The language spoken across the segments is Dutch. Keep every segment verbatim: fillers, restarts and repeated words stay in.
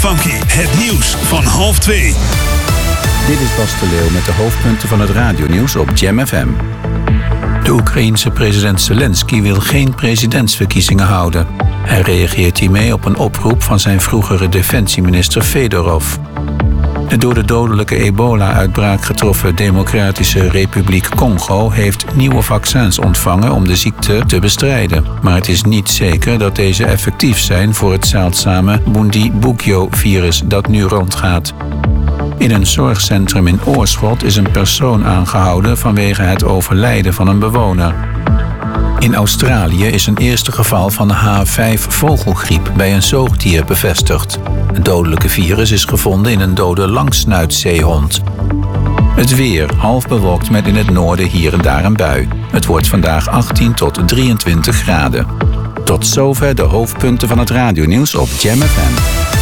Funky, het nieuws van half twee. Dit is Bas de Leeuw met de hoofdpunten van het radionieuws op Jam F M. De Oekraïense president Zelensky wil geen presidentsverkiezingen houden. Hij reageert hiermee op een oproep van zijn vroegere defensieminister Fedorov. De door de dodelijke ebola-uitbraak getroffen Democratische Republiek Congo heeft nieuwe vaccins ontvangen om de ziekte te bestrijden. Maar het is niet zeker dat deze effectief zijn voor het zeldzame Bundibugyo-virus dat nu rondgaat. In een zorgcentrum in Oorschot is een persoon aangehouden vanwege het overlijden van een bewoner. In Australië is een eerste geval van H vijf vogelgriep bij een zoogdier bevestigd. Het dodelijke virus is gevonden in een dode langsnuitzeehond. Het weer, half bewolkt met in het noorden hier en daar een bui. Het wordt vandaag achttien tot drieëntwintig graden. Tot zover de hoofdpunten van het radionieuws op Jam F M.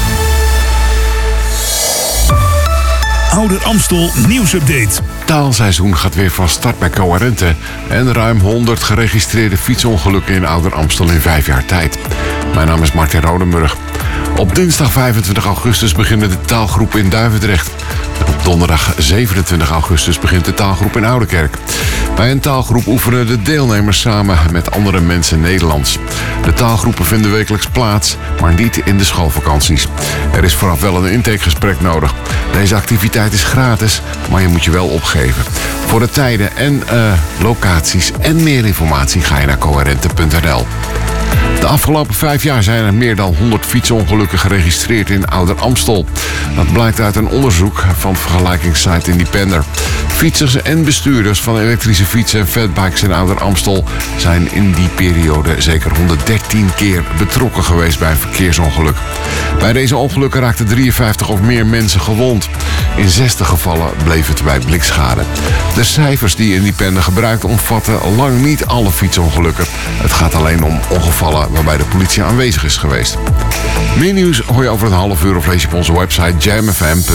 Ouder Amstel nieuwsupdate. Taalseizoen gaat weer van start bij Coherente en ruim honderd geregistreerde fietsongelukken in Ouder Amstel in vijf jaar tijd. Mijn naam is Martin Rodenburg. Op dinsdag vijfentwintig augustus beginnen de taalgroepen in Duivendrecht. En op donderdag zevenentwintig augustus begint de taalgroep in Oudekerk. Bij een taalgroep oefenen de deelnemers samen met andere mensen Nederlands. De taalgroepen vinden wekelijks plaats, maar niet in de schoolvakanties. Er is vooraf wel een intakegesprek nodig. Deze activiteit is gratis, maar je moet je wel opgeven. Voor de tijden en uh, locaties en meer informatie ga je naar coherente punt n l. De afgelopen vijf jaar zijn er meer dan honderd fietsongelukken geregistreerd in Ouder Amstel. Dat blijkt uit een onderzoek van vergelijkingssite Independer. Fietsers en bestuurders van elektrische fietsen en fatbikes in Ouder Amstel zijn in die periode zeker honderddertien keer betrokken geweest bij een verkeersongeluk. Bij deze ongelukken raakten drieënvijftig of meer mensen gewond. In zestig gevallen bleef het bij blikschade. De cijfers die Independer gebruikt omvatten lang niet alle fietsongelukken. Het gaat alleen om ongevallen waarbij de politie aanwezig is geweest. Meer nieuws hoor je over een half uur of lees je op onze website jam f m punt n l.